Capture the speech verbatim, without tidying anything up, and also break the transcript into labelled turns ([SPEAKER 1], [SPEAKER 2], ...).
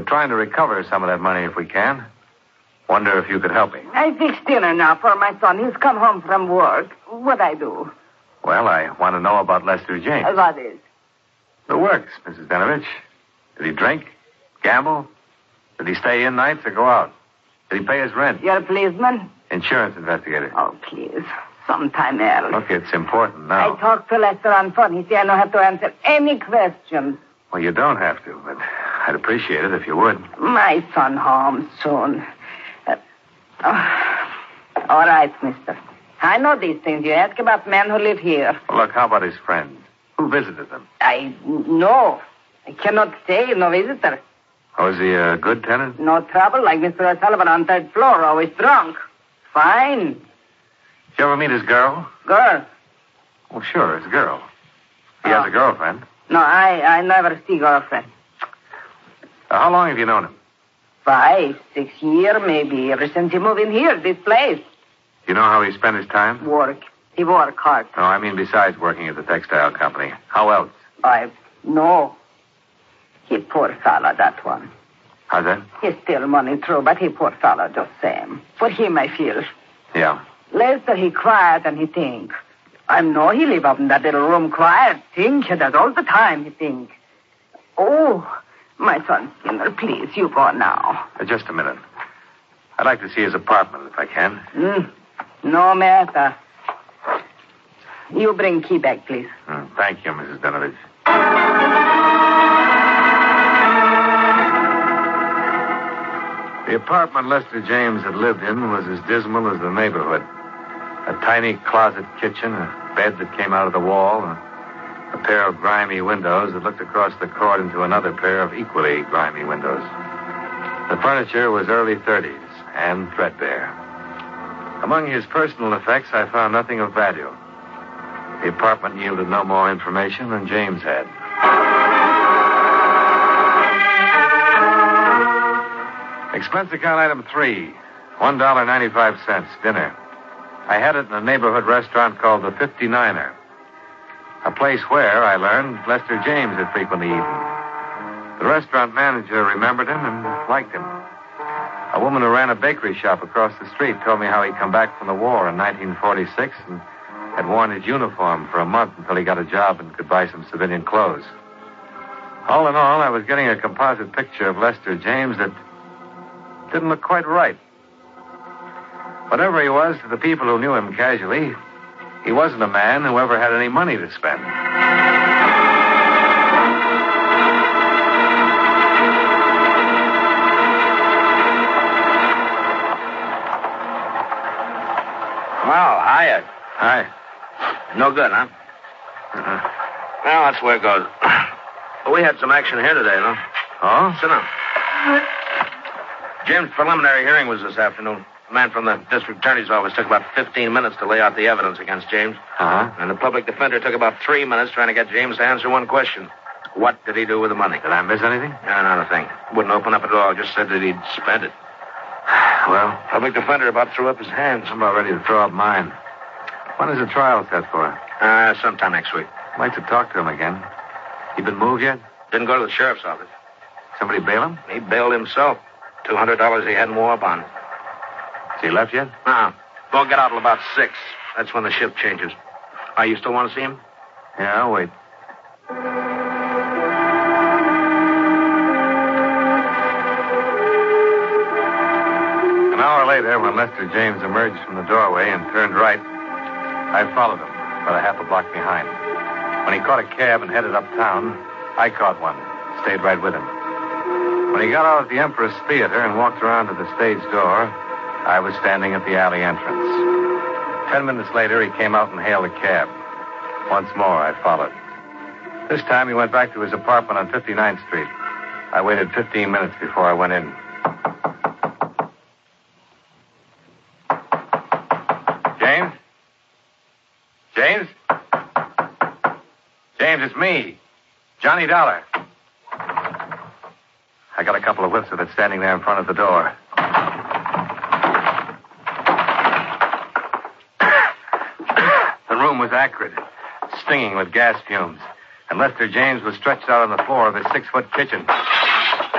[SPEAKER 1] trying to recover some of that money if we can. Wonder if you could help me.
[SPEAKER 2] I fixed dinner now for my son. He's come home from work. What I do?
[SPEAKER 1] Well, I want to know about Lester James.
[SPEAKER 2] Uh, what is?
[SPEAKER 1] The works, Missus Denovich. Did he drink? Gamble? Did he stay in nights or go out? Did he pay his rent?
[SPEAKER 2] You're a policeman?
[SPEAKER 1] Insurance investigator.
[SPEAKER 2] Oh, please. Sometime else.
[SPEAKER 1] Look, it's important now.
[SPEAKER 2] I talked to Lester on phone. He said I don't have to answer any questions.
[SPEAKER 1] Well, you don't have to, but I'd appreciate it if you would.
[SPEAKER 2] My son home soon. Uh, oh, all right, mister. I know these things. You ask about men who live here.
[SPEAKER 1] Well, look, how about his friends? Who visited them?
[SPEAKER 2] I know. I cannot say no visitor.
[SPEAKER 1] Was he a good tenant?
[SPEAKER 2] No trouble, like Mister O'Sullivan on third floor, always drunk. Fine.
[SPEAKER 1] Did you ever meet his girl?
[SPEAKER 2] Girl?
[SPEAKER 1] Well, sure, his girl. He
[SPEAKER 2] Oh.
[SPEAKER 1] has a girlfriend.
[SPEAKER 2] No, I, I never see girlfriend.
[SPEAKER 1] Uh, how long have you known him?
[SPEAKER 2] Five, six years, maybe, ever since he moved in here, this place.
[SPEAKER 1] You know how he spent his time?
[SPEAKER 2] Work. He work hard.
[SPEAKER 1] No, I mean besides working at the textile company. How else?
[SPEAKER 2] I know. He poor fella, that one.
[SPEAKER 1] How's that?
[SPEAKER 2] He steal money, true, but he poor fella just same. For him, I feel.
[SPEAKER 1] Yeah.
[SPEAKER 2] Lester, he quiet and he think. I know he live up in that little room quiet. Think, he does all the time, he think. Oh, my son, Skinner, please, you go now.
[SPEAKER 1] Uh, just a minute. I'd like to see his apartment if I can.
[SPEAKER 2] Mm, no matter. You bring key back, please.
[SPEAKER 1] Mm, thank you, Missus Denovich. The apartment Lester James had lived in was as dismal as the neighborhood. A tiny closet kitchen, a bed that came out of the wall, and a pair of grimy windows that looked across the court into another pair of equally grimy windows. The furniture was early thirties and threadbare. Among his personal effects, I found nothing of value. The apartment yielded no more information than James had. Expense account item three, one dollar ninety-five cents, dinner. I had it in a neighborhood restaurant called the fifty-niner. A place where, I learned, Lester James had frequently eaten. The restaurant manager remembered him and liked him. A woman who ran a bakery shop across the street told me how he'd come back from the war in nineteen forty-six and had worn his uniform for a month until he got a job and could buy some civilian clothes. All in all, I was getting a composite picture of Lester James that didn't look quite right. Whatever he was to the people who knew him casually, he wasn't a man who ever had any money to spend.
[SPEAKER 3] Well, hiya.
[SPEAKER 1] Hi.
[SPEAKER 3] No good, huh?
[SPEAKER 1] Uh-huh.
[SPEAKER 3] Well, that's the way it goes. We had some action here today, no?
[SPEAKER 1] Oh?
[SPEAKER 3] Sit down. Jim's preliminary hearing was this afternoon. The man from the district attorney's office took about fifteen minutes to lay out the evidence against James.
[SPEAKER 1] Uh-huh.
[SPEAKER 3] And the public defender took about three minutes trying to get James to answer one question. What did he do with the money?
[SPEAKER 1] Did I miss anything?
[SPEAKER 3] No, not a thing. Wouldn't open up at all. Just said that he'd spent it.
[SPEAKER 1] Well,
[SPEAKER 3] Public defender about threw up his hands.
[SPEAKER 1] I'm about ready to throw up mine. When is the trial set for?
[SPEAKER 3] Uh, sometime next week.
[SPEAKER 1] I'd like to talk to him again. He been moved yet?
[SPEAKER 3] Didn't go to the sheriff's office.
[SPEAKER 1] Somebody bail him?
[SPEAKER 3] He bailed himself. two hundred dollars he had in war bond.
[SPEAKER 1] Has he left yet?
[SPEAKER 3] No. Won't get out till about six. That's when the shift changes. Oh, you still want to see him?
[SPEAKER 1] Yeah, I'll wait. An hour later, when Lester James emerged from the doorway and turned right, I followed him, about a half a block behind. When he caught a cab and headed uptown, I caught one, stayed right with him. When he got out at the Empress Theater and walked around to the stage door, I was standing at the alley entrance. Ten minutes later, he came out and hailed a cab. Once more, I followed. This time, he went back to his apartment on fifty-ninth Street. I waited fifteen minutes before I went in. James? James? James, it's me. Johnny Dollar. I got a couple of whiffs of it standing there in front of the door. The room was acrid, stinging with gas fumes, and Lester James was stretched out on the floor of his six-foot kitchen.